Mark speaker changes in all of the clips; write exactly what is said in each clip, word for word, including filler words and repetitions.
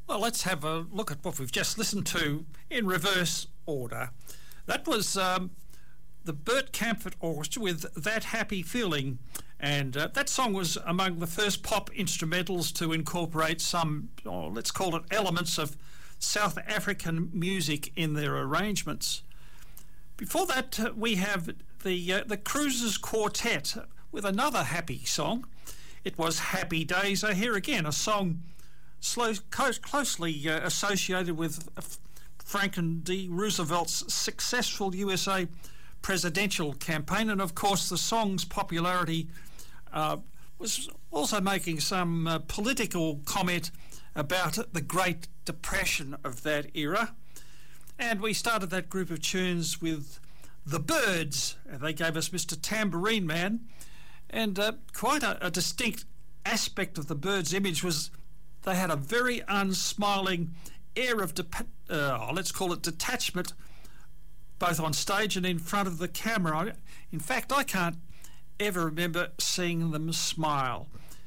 Speaker 1: Well, let's have a look at what we've just listened to in reverse order. That was um, the Bert Kaempfert Orchestra with That Happy Feeling, and uh, that song was among the first pop instrumentals to incorporate some, oh, let's call it elements of South African music in their arrangements. Before that, uh, we have the uh, the Cruisers Quartet with another happy song. It was Happy Days. So here again, a song slow, close, closely uh, associated with uh, Franklin D. Roosevelt's successful U S A presidential campaign, and of course the song's popularity uh, was also making some uh, political comment about the Great Depression of that era. And we started that group of tunes with the Byrds. They gave us Mister Tambourine Man, and uh, quite a, a distinct aspect of the Byrds' image was they had a very unsmiling air of, de- uh, let's call it detachment, both on stage and in front of the camera. In fact, I can't ever remember seeing them smile.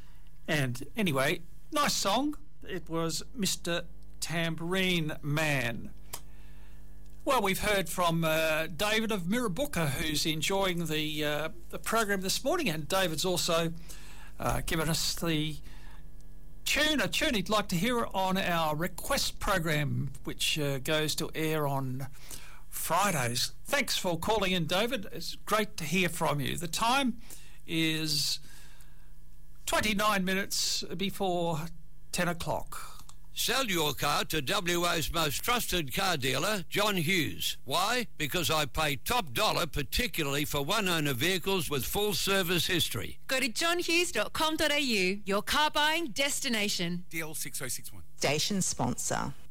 Speaker 1: And anyway, nice song. It was Mister Tambourine Man. Well, we've heard from uh, David of Mirrabooka, who's enjoying the uh, the program this morning, and David's also uh, given us the tune, a tune he'd like to hear on our request program, which uh, goes to air on Fridays. Thanks for calling in, David. It's great to hear from you. The time is twenty-nine minutes before ten o'clock.
Speaker 2: Sell your car to W A's most trusted car dealer, John Hughes. Why? Because I pay top dollar, particularly for one-owner vehicles with full service history.
Speaker 3: Go to john hughes dot com dot a u, your car buying destination.
Speaker 4: D L six oh six one.
Speaker 5: Station sponsor.